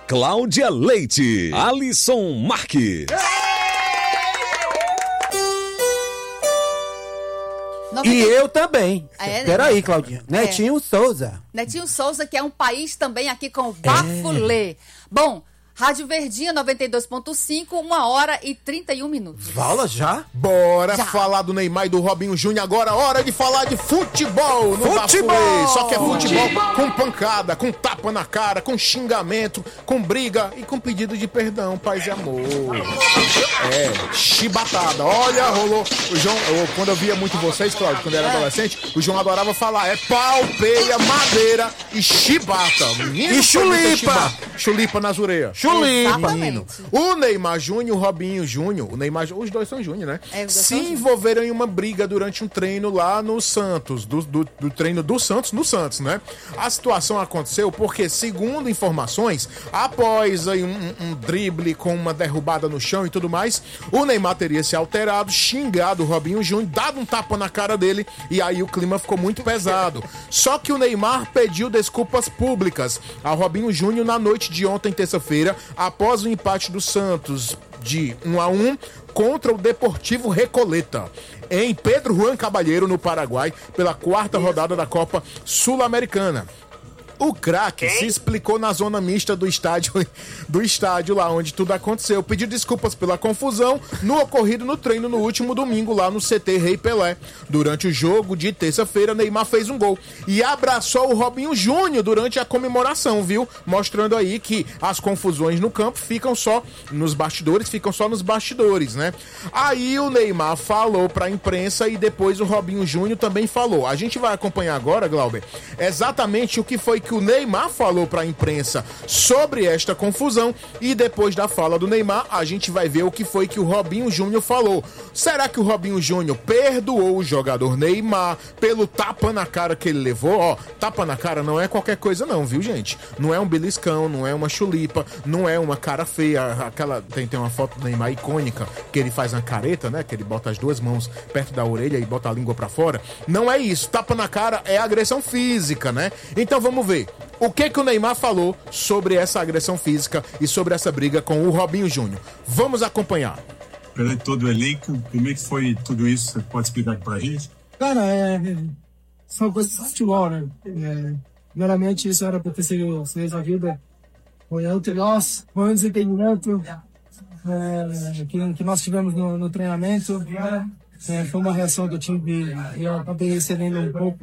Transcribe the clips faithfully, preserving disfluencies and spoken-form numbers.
Cláudia Leite, Alisson Marques. E eu também. É, Peraí, Claudinha. Netinho é. Souza. Netinho Souza, que é um país também aqui com o Bafulê. É. Bom, Rádio Verdinha noventa e dois ponto cinco, uma hora e trinta e um minutos. Fala já? Bora já. falar do Neymar e do Robinho Júnior agora. Hora de falar de futebol no Futebol! Bafulê. Só que é futebol com pancada, com tapa na cara, com xingamento, com briga e com pedido de perdão, paz e amor. É, chibatada. Olha, rolou. O João, eu, quando eu via muito vocês, Cláudio, quando eu era adolescente, o João adorava falar. É pau, peia, madeira e chibata. Menino, e chulipa. Chulipa nas orelhas. Chulipa. O Neymar Júnior e o Robinho Júnior, o Neymar, os dois são Júnior, né? É, se envolveram em uma briga durante um treino lá no Santos, do, do, do treino do Santos no Santos, né? A situação aconteceu porque, segundo informações, após aí um, um drible com uma derrubada no chão e tudo mais, o Neymar teria se alterado, xingado o Robinho Júnior, dado um tapa na cara dele e aí o clima ficou muito pesado. Só que o Neymar pediu desculpas públicas ao Robinho Júnior na noite de ontem, terça-feira, após o empate do Santos de um a um contra o Deportivo Recoleta, em Pedro Juan Caballero, no Paraguai, pela quarta rodada da Copa Sul-Americana. O craque se explicou na zona mista do estádio, do estádio lá onde tudo aconteceu. Pediu desculpas pela confusão no ocorrido no treino no último domingo lá no C T Rei Pelé. Durante o jogo de terça-feira, Neymar fez um gol e abraçou o Robinho Júnior durante a comemoração, viu? Mostrando aí que as confusões no campo ficam só nos bastidores, ficam só nos bastidores, né? Aí o Neymar falou pra imprensa e depois o Robinho Júnior também falou. A gente vai acompanhar agora, Glauber, exatamente o que foi que o Neymar falou para a imprensa sobre esta confusão e depois da fala do Neymar a gente vai ver o que foi que o Robinho Júnior falou. Será que o Robinho Júnior perdoou o jogador Neymar pelo tapa na cara que ele levou? Ó, tapa na cara não é qualquer coisa não, viu, gente? Não é um beliscão, não é uma chulipa, não é uma cara feia, aquela tem, tem uma foto do Neymar icônica que ele faz uma careta, né, que ele bota as duas mãos perto da orelha e bota a língua para fora. Não é isso, tapa na cara é agressão física, né? Então vamos ver o que que o Neymar falou sobre essa agressão física e sobre essa briga com o Robinho Júnior. Vamos acompanhar. Perante todo o elenco, como é que foi tudo isso? Você pode explicar pra gente? Cara, é... são coisas de futebol, né? É, primeiramente, isso era pra ter sido a vida. Foi entre nós, foi um desentendimento é, que, que nós tivemos no, no treinamento. Né? É, foi uma reação que eu tive e eu acabei recebendo um pouco.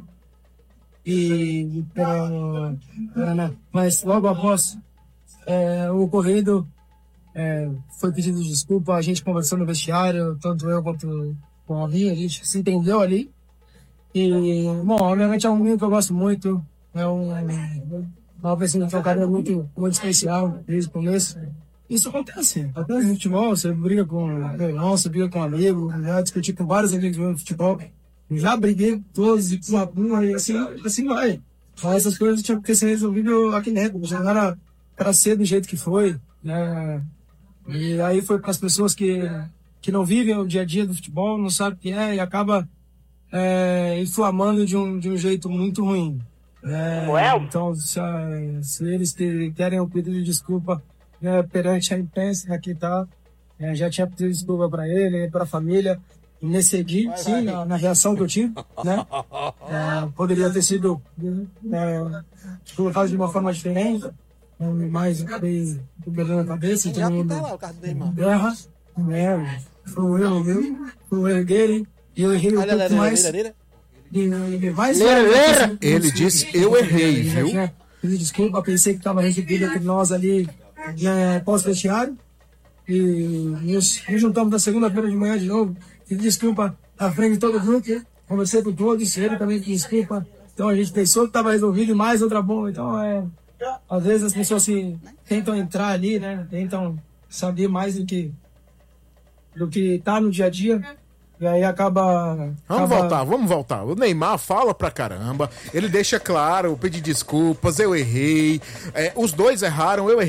E, pra, pra, né? Mas logo após é, o ocorrido, é, foi pedido desculpa, a gente conversou no vestiário, tanto eu quanto com o Robinho, a gente se entendeu ali. E, bom, obviamente é um menino que eu gosto muito, é um, uma pessoa que tem um carinho muito, muito especial desde o começo. Isso acontece, acontece no futebol, você briga com meu irmão, você briga com um amigo, já discuti com vários amigos meus no futebol. Já briguei com todos e com a puma e assim, assim vai. Mas essas coisas tinham que ser resolvidas aqui dentro. Já era para ser do jeito que foi, né? E aí foi para as pessoas que, que não vivem o dia a dia do futebol, não sabem o que é e acaba é, inflamando de um, de um jeito muito ruim. É, então, se, se eles querem um pedido de desculpa né, perante a imprensa, aqui tá. É, já tinha pedido desculpa para ele, para a família. E nesse dia, sim, na, na reação que eu tive, né? É, poderia ter sido é, colocado de uma forma diferente, mas acabei perdendo a cabeça. Já não tá lá o carro do Neymar. Guerra, né? Foi o erro meu, foi o erro dele, e eu errei um pouco lera, mais. Lera, lera. mais lera, lera. Ele disse, eu errei, viu? Pedi desculpa, pensei que estava recebido entre nós ali, né, pós-vestiário, e nos, nos juntamos na segunda-feira de manhã de novo. Pedi desculpa à frente de todo o grupo, conversei com todos, ele também pediu desculpa. Então a gente pensou que estava resolvido e mais outra bomba. Então, é, às vezes as pessoas se, tentam entrar ali, né? Tentam saber mais do que do que tá no dia a dia. E aí acaba... Vamos acaba... voltar, vamos voltar. O Neymar fala pra caramba, ele deixa claro, pedi desculpas, eu errei. É, os dois erraram, eu errei.